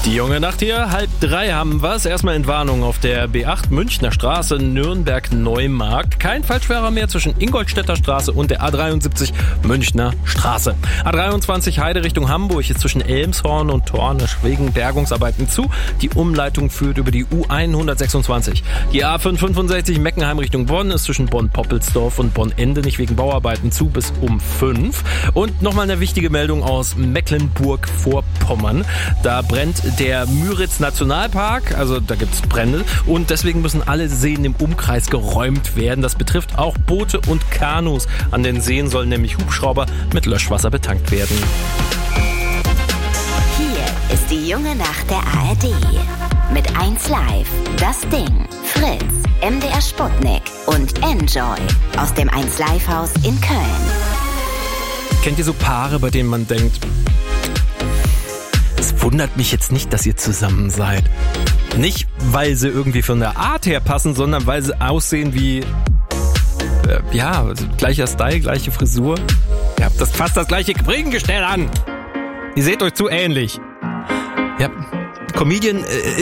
Die junge Nacht hier, 2:30 haben wir's. Erstmal Entwarnung auf der B8 Münchner Straße, Nürnberg-Neumarkt. Kein Falschfahrer mehr zwischen Ingolstädter Straße und der A73 Münchner Straße. A23 Heide Richtung Hamburg ist zwischen Elmshorn und Tornisch wegen Bergungsarbeiten zu. Die Umleitung führt über die U126. Die A565 Meckenheim Richtung Bonn ist zwischen Bonn-Poppelsdorf und Bonn-Endenich wegen Bauarbeiten zu bis um 5. Und nochmal eine wichtige Meldung aus Mecklenburg-Vorpommern. Da brennt der Müritz-Nationalpark, also da gibt's Brände und deswegen müssen alle Seen im Umkreis geräumt werden. Das betrifft auch Boote und Kanus. An den Seen sollen nämlich Hubschrauber mit Löschwasser betankt werden. Hier ist die junge Nacht der ARD. Mit 1Live, Das Ding, Fritz, MDR Sputnik und Enjoy aus dem 1Live-Haus in Köln. Kennt ihr so Paare, bei denen man denkt, es wundert mich jetzt nicht, dass ihr zusammen seid. Nicht, weil sie irgendwie von der Art her passen, sondern weil sie aussehen wie, gleicher Style, gleiche Frisur. Ihr habt fast das gleiche Bringengestell an. Ihr seht euch zu ähnlich. Ja, Comedian